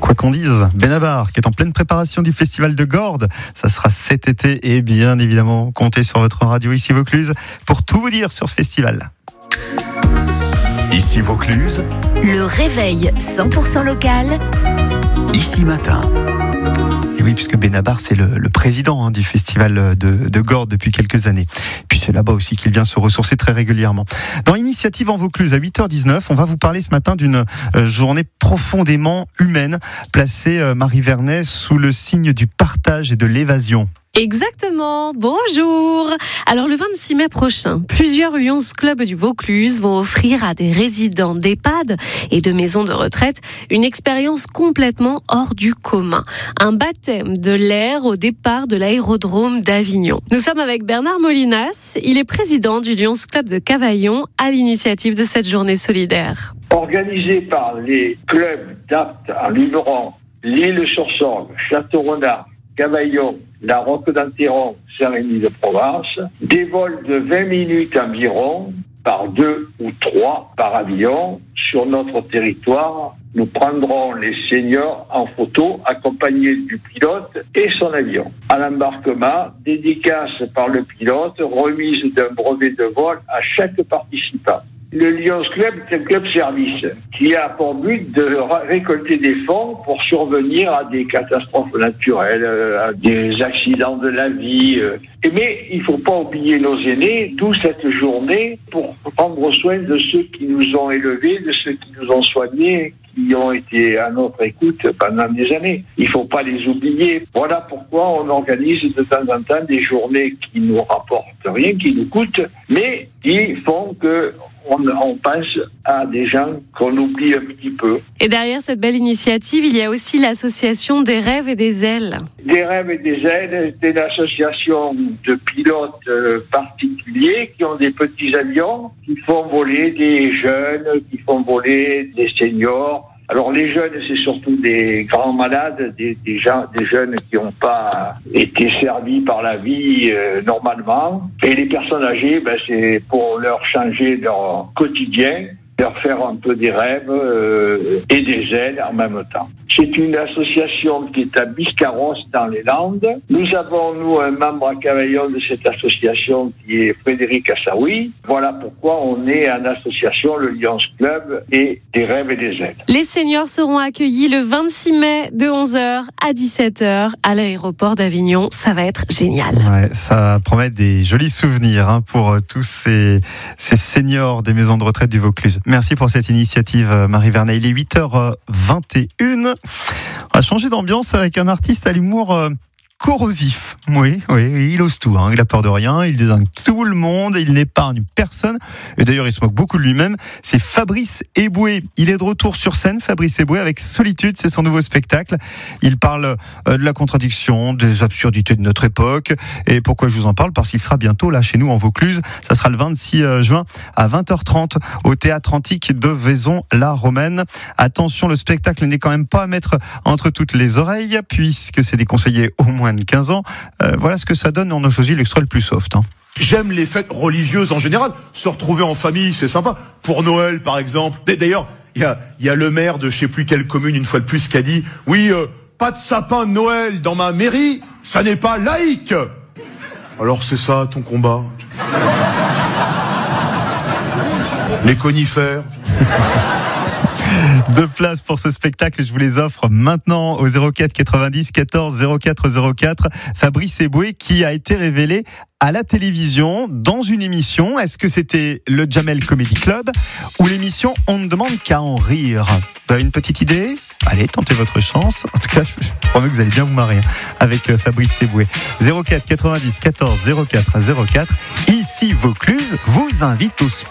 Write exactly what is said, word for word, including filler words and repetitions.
Quoi qu'on dise, Benabar qui est en pleine préparation du festival de Gordes, ça sera cet été et bien évidemment comptez sur votre radio ici Vaucluse pour tout vous dire sur ce festival. Ici Vaucluse, le réveil cent pour cent local. Ici Matin. Et oui, puisque Benabar, c'est le, le président hein, du festival de, de Gordes depuis quelques années. Puis c'est là-bas aussi qu'il vient se ressourcer très régulièrement. Dans Initiative en Vaucluse, à huit heures dix-neuf, on va vous parler ce matin d'une euh, journée profondément humaine, placée, euh, Marie Vernet, sous le signe du partage et de l'évasion. Exactement, bonjour. Alors le vingt-six mai prochain, plusieurs Lions Club du Vaucluse vont offrir à des résidents d'EHPAD et de maisons de retraite une expérience complètement hors du commun. Un baptême de l'air au départ de l'aérodrome d'Avignon. Nous sommes avec Bernard Molinas, il est président du Lions Club de Cavaillon à l'initiative de cette journée solidaire. Organisée par les clubs d'Apt en Luberon, l'Île-sur-Sorgue, Château-Renard, Cavaillon, la Roque d'Anteron, Saint-Rémy-de-Provence, des vols de vingt minutes environ, par deux ou trois par avion, sur notre territoire. Nous prendrons les seniors en photo, accompagnés du pilote et son avion. À l'embarquement, dédicace par le pilote, remise d'un brevet de vol à chaque participant. Le Lions Club est un club service qui a pour but de récolter des fonds pour survenir à des catastrophes naturelles, à des accidents de la vie. Mais il ne faut pas oublier nos aînés, d'où cette journée pour prendre soin de ceux qui nous ont élevés, de ceux qui nous ont soignés, qui ont été à notre écoute pendant des années. Il ne faut pas les oublier. Voilà pourquoi on organise de temps en temps des journées qui ne nous rapportent rien, qui nous coûtent, mais qui font que On, on pense à des gens qu'on oublie un petit peu. Et derrière cette belle initiative, il y a aussi l'association des rêves et des ailes. Des rêves et des ailes, c'est une association de pilotes euh, particuliers qui ont des petits avions, qui font voler des jeunes, qui font voler des seniors. Alors les jeunes, c'est surtout des grands malades, des, des gens, des jeunes qui n'ont pas été servis par la vie euh, normalement. Et les personnes âgées, ben, c'est pour leur changer leur quotidien, leur faire un peu des rêves euh, et des ailes en même temps. C'est une association qui est à Biscarros dans les Landes. Nous avons, nous, un membre à Cavaillon de cette association qui est Frédéric Assaoui. Voilà pourquoi on est en association, le Lions Club et des rêves et des ailes. Les seniors seront accueillis le vingt-six mai de onze heures à dix-sept heures à l'aéroport d'Avignon. Ça va être génial. Ouais, ça promet des jolis souvenirs hein, pour euh, tous ces, ces seniors des maisons de retraite du Vaucluse. Merci pour cette initiative, Marie Vernet. Il est huit heures vingt et une. On va changer d'ambiance avec un artiste à l'humour euh, corrosif. Oui, oui, il ose tout. Hein. Il a peur de rien, il désingue tout le monde, il n'épargne personne. Et d'ailleurs, il se moque beaucoup de lui-même. C'est Fabrice Eboué. Il est de retour sur scène, Fabrice Eboué, avec Solitude. C'est son nouveau spectacle. Il parle euh, de la contradiction, des absurdités de notre époque. Et pourquoi je vous en parle ? Parce qu'il sera bientôt là chez nous en Vaucluse. Ça sera le vingt-six juin à vingt heures trente au Théâtre Antique de Vaison-la-Romaine. Attention, le spectacle n'est quand même pas à mettre entre toutes les oreilles, puisque c'est déconseillé au moins de quinze ans. Euh, voilà ce que ça donne. On a choisi l'extrait le plus soft. Hein. J'aime les fêtes religieuses en général. Se retrouver en famille, c'est sympa. Pour Noël, par exemple. D'ailleurs, il y a, y a le maire de je sais plus quelle commune, une fois de plus, qui a dit « Oui, euh, pas de sapin de Noël dans ma mairie, ça n'est pas laïque !» Alors c'est ça, ton combat. Les conifères. Deux places pour ce spectacle, je vous les offre maintenant au zéro quatre quatre-vingt-dix quatorze zéro quatre zéro quatre. Fabrice Eboué qui a été révélé à la télévision dans une émission. Est-ce que c'était le Jamel Comedy Club ou l'émission On ne demande qu'à en rire? Vous avez une petite idée? Allez, tentez votre chance. En tout cas, je, je promets que vous allez bien vous marrer avec Fabrice Eboué. zéro quatre quatre-vingt-dix quatorze zéro quatre zéro quatre. Ici Vaucluse vous invite au